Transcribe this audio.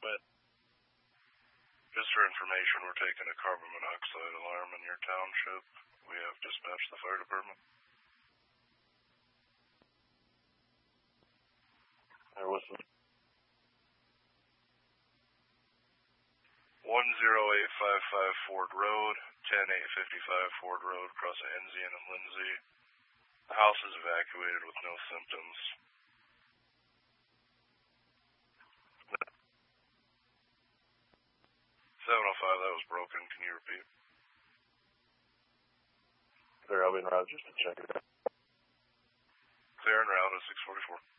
Just for information, we're taking a carbon monoxide alarm in your township. We have dispatched the fire department. What's the 10855 Ford Road, 10855 Ford Road, crossing Enzian and Lindsay. The house is evacuated with no symptoms. 705, that was broken. Can you repeat? Clear, I'll be in route just to check it out. Clear en route at 644.